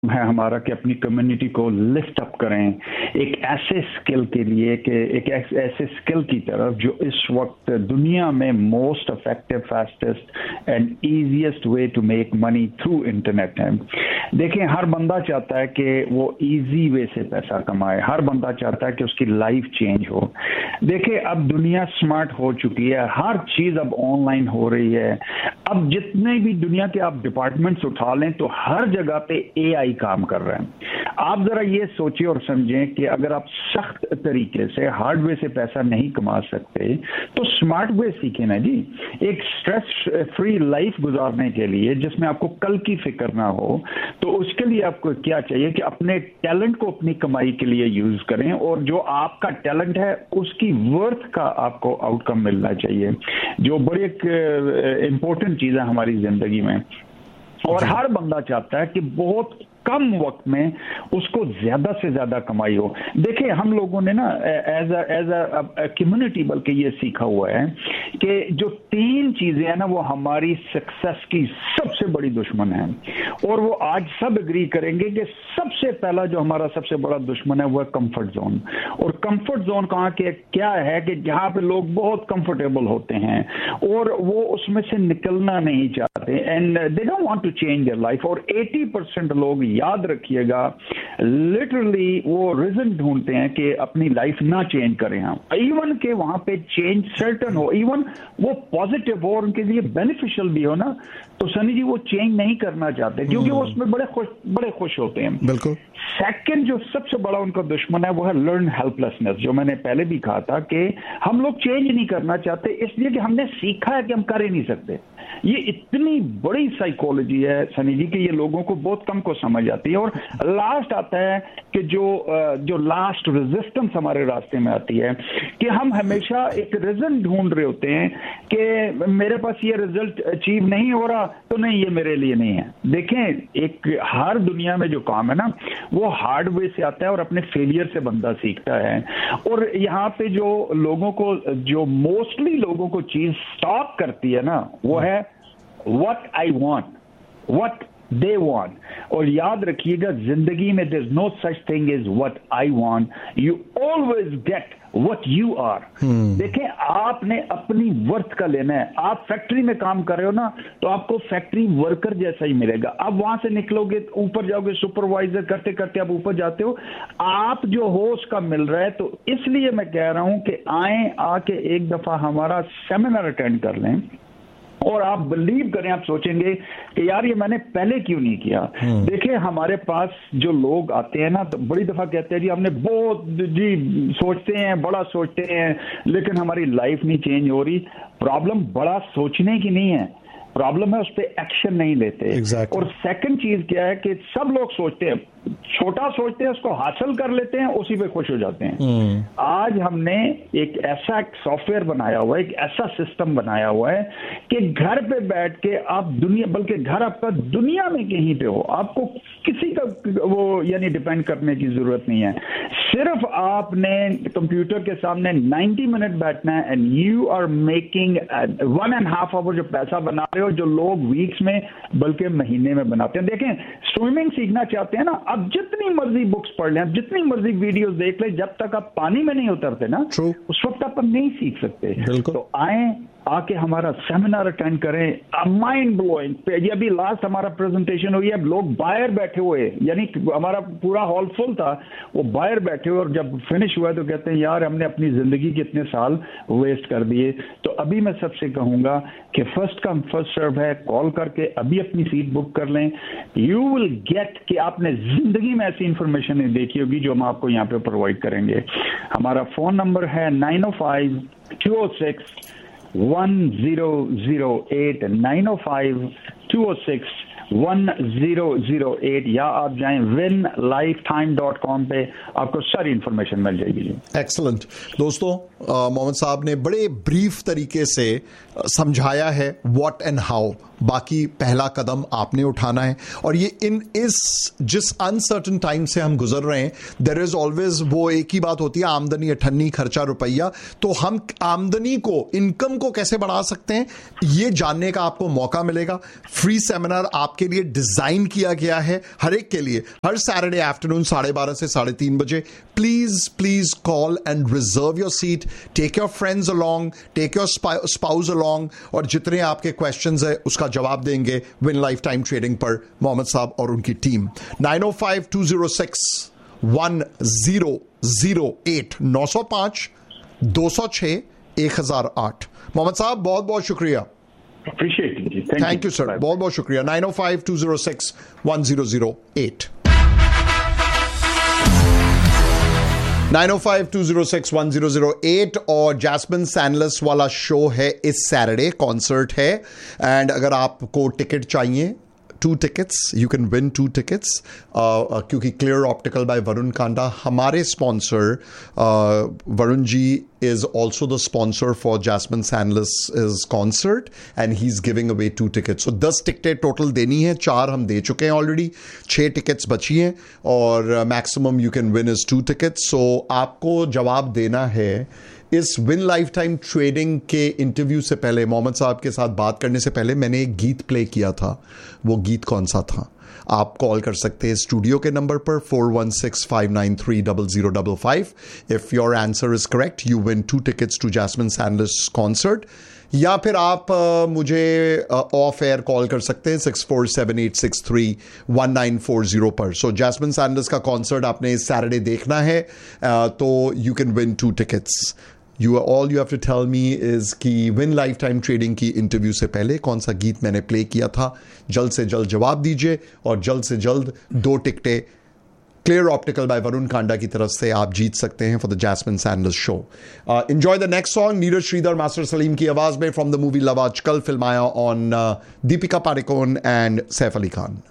है हमारा कि अपनी कम्युनिटी को लिफ्ट अप करें एक ऐसे स्किल के लिए कि एक ऐसे स्किल की तरफ जो इस वक्त दुनिया में most effective, fastest and easiest way to make money through internet है। देखें, हर बंदा चाहता है कि वो इजी वे से पैसा कमाए, हर बंदा चाहता है कि उसकी लाइफ चेंज हो। देखें, अब दुनिया स्मार्ट हो चुकी है, हर चीज अब ऑनलाइन हो रही है। अब जितने भी दुनिया के आप डिपार्टमेंट्स उठा लें तो हर जगह पे एआई काम कर रहे हैं। आप जरा ये सोचिए और समझें कि अगर आप सख्त तरीके से हार्ड वे से पैसा नहीं कमा सकते तो स्मार्ट वे सीखें ना जी। एक स्ट्रेस फ्री लाइफ गुजारने के लिए जिसमें आपको कल की फिक्र ना हो, तो उसके लिए आपको क्या चाहिए कि अपने टैलेंट को अपनी कमाई के लिए यूज करें और जो आपका टैलेंट है उसकी वर्थ का आपको आउटकम मिलना चाहिए, जो बड़ी एक इंपॉर्टेंट चीज है हमारी जिंदगी में। और हर बंदा चाहता है कि बहुत कम वक्त में उसको ज्यादा से ज्यादा कमाई हो। देखिए, हम लोगों ने ना एज अ कम्युनिटी बल्कि ये सीखा हुआ है कि जो 3 चीजें हैं ना वो हमारी सक्सेस की सबसे बड़ी दुश्मन है, और वो आज सब एग्री करेंगे कि सबसे पहला जो हमारा सबसे बड़ा दुश्मन है वो है कंफर्ट जोन। और कंफर्ट जोन कहाँ के क्या है कि जहां पे लोग बहुत कंफर्टेबल होते हैं और वो उसमें से निकलना नहीं चाहते, and they don't want to change their life. और 80% लोग, याद रखिएगा, लिटरली वो रीजन ढूंढते हैं कि अपनी लाइफ ना चेंज करें हम, इवन के वहां पे चेंज सर्टन हो, इवन वो पॉजिटिव हो और उनके लिए बेनिफिशियल भी हो ना, तो सनी जी वो चेंज नहीं करना चाहते क्योंकि वो उसमें बड़े खुश होते हैं। बिल्कुल। सेकंड जो सबसे बड़ा उनका दुश्मन है वो है लर्न हेल्पलेसनेस, जो मैंने पहले भी कहा था कि हम लोग चेंज नहीं करना चाहते इसलिए कि हमने सीखा है कि हम कर ही नहीं सकते। ये इतनी बड़ी साइकोलॉजी है सनी जी कि ये लोगों को बहुत कम को समझ आती है। और लास्ट आता है कि जो लास्ट रेजिस्टेंस हमारे रास्ते में आती है कि हम हमेशा एक रीजन ढूंढ रहे होते हैं कि मेरे पास ये रिजल्ट अचीव नहीं हो रहा तो नहीं, ये मेरे लिए नहीं है। देखें, एक हर दुनिया में जो काम है ना वो हार्ड वे से आता है और अपने फेलियर से बंदा सीखता है। और यहाँ पे जो लोगों को, जो मोस्टली लोगों को चीज स्टॉप करती है ना वो है what I want, what they want। और याद रखिएगा, जिंदगी में there's no such thing as what I want, you always get what you are। देखें, आपने अपनी वर्थ का लेना है। आप फैक्ट्री में काम कर रहे हो ना तो आपको फैक्ट्री वर्कर जैसा ही मिलेगा। अब वहां से निकलोगे, ऊपर जाओगे, सुपरवाइजर करते करते आप ऊपर जाते हो, आप जो हो उसका मिल रहा है। तो इसलिए मैं कह रहा हूं कि आके एक दफा हमारा सेमिनार अटेंड कर लें और आप बिलीव करें, आप सोचेंगे कि यार ये मैंने पहले क्यों नहीं किया। देखिए, हमारे पास जो लोग आते हैं ना तो बड़ी दफा कहते हैं जी हमने बहुत जी सोचते हैं, बड़ा सोचते हैं, लेकिन हमारी लाइफ नहीं चेंज हो रही। प्रॉब्लम बड़ा सोचने की नहीं है, प्रॉब्लम है उस पर एक्शन नहीं लेते। Exactly. और सेकंड चीज क्या है कि सब लोग सोचते हैं, छोटा सोचते हैं, उसको हासिल कर लेते हैं, उसी पे खुश हो जाते हैं। आज हमने एक ऐसा सॉफ्टवेयर बनाया हुआ है, एक ऐसा सिस्टम बनाया हुआ है कि घर पे बैठ के आप दुनिया, बल्कि घर आपका दुनिया में कहीं पे हो, आपको किसी का वो यानी डिपेंड करने की जरूरत नहीं है। सिर्फ आपने कंप्यूटर के सामने 90 मिनट बैठना है and you are making 1.5 our जो पैसा बना रहे हो, जो लोग वीक्स में बल्कि महीने में बनाते हैं। देखें, स्विमिंग सीखना चाहते हैं ना, आप जितनी मर्जी बुक्स पढ़ लें, आप जितनी मर्जी वीडियोस देख लें, जब तक आप पानी में नहीं उतरते ना उस वक्त आप नहीं सीख सकते। तो आए, आके हमारा सेमिनार अटेंड करें, माइंड ब्लोइंग। ये अभी लास्ट हमारा प्रेजेंटेशन हुई है, लोग बाहर बैठे हुए, यानी हमारा पूरा हॉल फुल था, वो बाहर बैठे हुए, और जब फिनिश हुआ तो कहते हैं यार हमने अपनी जिंदगी के इतने साल वेस्ट कर दिए। तो अभी मैं सबसे कहूंगा कि फर्स्ट कम फर्स्ट सर्व है, कॉल करके अभी अपनी सीट बुक कर लें। यू विल गेट कि आपने जिंदगी में ऐसी इंफॉर्मेशन नहीं देखी होगी जो हम आपको यहाँ पे प्रोवाइड करेंगे। हमारा फोन नंबर है 905-206 1008 905-206 1008, या आप जाएं winlifetime.com पे, आपको सारी इंफॉर्मेशन मिल जाएगी। एक्सीलेंट दोस्तों, मोहम्मद साहब ने बड़े ब्रीफ तरीके से समझाया है व्हाट एंड हाउ। बाकी पहला कदम आपने उठाना है, और ये जिस अनसर्टन टाइम से हम गुजर रहे हैं, देयर इज ऑलवेज वो एक ही बात होती है, आमदनी अठन्नी खर्चा रुपया। तो हम आमदनी को, इनकम को कैसे बढ़ा सकते हैं, ये जानने का आपको मौका मिलेगा। फ्री सेमिनार आपके आपके लिए डिजाइन किया गया है, हर एक के लिए, हर सैटरडे आफ्टरनून 12:30 से 3:30 बजे. Please call and reserve your seat. Take your friends along, take your spouse along, और जितने आपके क्वेश्चंस है उसका जवाब देंगे विन लाइफ टाइम ट्रेडिंग पर मोहम्मद साहब और उनकी टीम. 905-206-1008 905-206-1008. मोहम्मद साहब बहुत बहुत शुक्रिया. थैंक यू सर, बहुत बहुत शुक्रिया. 905-206-1008 905-206-1008. और जैस्मिन सैंडलस वाला शो है इस सैटरडे, कॉन्सर्ट है. एंड अगर आपको टिकट चाहिए, 2 tickets, you can win 2 tickets, क्योंकि clear optical bye Varun Kanda हमारे sponsor. Varun ji is also the sponsor for Jasmine Sandler's concert and he's giving away 2 tickets. So 10 टिकटें टोटल देनी है, 4 हम दे चुके हैं ऑलरेडी, 6 टिकट्स बची हैं और maximum you can win is 2 tickets. So आपको जवाब देना है इस विन लाइफ टाइम ट्रेडिंग के इंटरव्यू से पहले, मोहम्मद साहब के साथ बात करने से पहले मैंने एक गीत प्ले किया था. वो गीत कौन सा था? आप कॉल कर सकते हैं स्टूडियो के नंबर पर 416-593-0055. If your answer is correct you win 2 tickets to jasmine सैंडलर्स concert. या फिर आप मुझे ऑफ एयर कॉल कर सकते हैं 6478631940 पर. सो जैस्मिन सैंडलर्स का कॉन्सर्ट आपने इस सैटरडे देखना है, तो you can win 2 tickets. All you have to tell me is कि विन लाइफ टाइम ट्रेडिंग की इंटरव्यू से पहले कौन सा गीत मैंने प्ले किया था. जल्द से जल्द जवाब दीजिए और जल्द से जल्द 2 टिकटें clear optical bye Varun Kanda की तरफ से आप जीत सकते हैं for the jasmine सैंडलर्स show. Enjoy the next song. Neeraj Shridhar, master Salim की आवाज में फ्रॉम द मूवी लव आजकल, फिल्माया ऑन दीपिका पादुकोण एंड सैफ अली खान.